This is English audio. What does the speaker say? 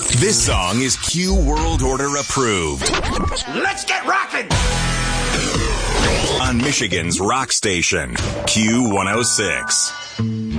This song is Q World Order approved. Let's get rockin'! On Michigan's rock station, Q106.